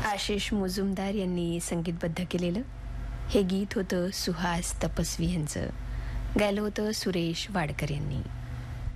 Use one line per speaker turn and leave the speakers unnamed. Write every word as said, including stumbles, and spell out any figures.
आशिष मुजुमदार यांनी संगीतबद्ध केलेलं हे गीत होतं सुहास तपस्वी यांचं. गायलं होतं सुरेश वाडकर यांनी.